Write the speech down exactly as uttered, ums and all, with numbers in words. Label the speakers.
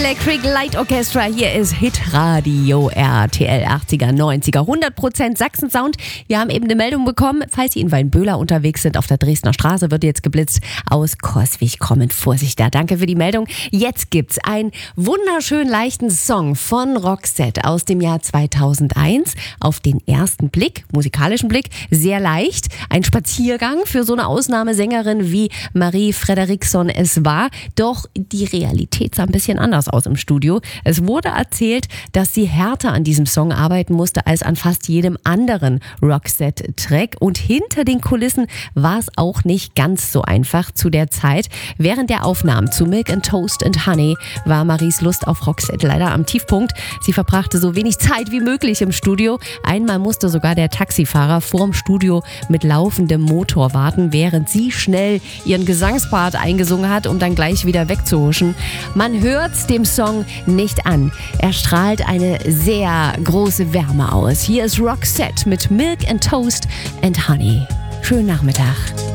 Speaker 1: Electric Light Orchestra. Hier ist Hitradio R T L achtziger, neunziger, hundert Prozent Sachsen-Sound. Wir haben eben eine Meldung bekommen, falls Sie in Weinböhler unterwegs sind, auf der Dresdner Straße wird jetzt geblitzt, aus Coswig kommend. Vorsicht da, danke für die Meldung. Jetzt gibt's einen wunderschön leichten Song von Roxette aus dem Jahr zweitausendeins. Auf den ersten Blick, musikalischen Blick, sehr leicht. Ein Spaziergang für so eine Ausnahmesängerin wie Marie Frederiksson es war. Doch die Realität sah ein bisschen anders aus im Studio. Es wurde erzählt, dass sie härter an diesem Song arbeiten musste als an fast jedem anderen Roxette-Track. Und hinter den Kulissen war es auch nicht ganz so einfach zu der Zeit. Während der Aufnahmen zu Milk and Toast and Honey war Maries Lust auf Roxette leider am Tiefpunkt. Sie verbrachte so wenig Zeit wie möglich im Studio. Einmal musste sogar der Taxifahrer vorm Studio mit laufendem Motor warten, während sie schnell ihren Gesangspart eingesungen hat, um dann gleich wieder wegzuhuschen. Man hört's dem Song nicht an. Er strahlt eine sehr große Wärme aus. Hier ist Roxette mit Milk and Toast and Honey. Schönen Nachmittag.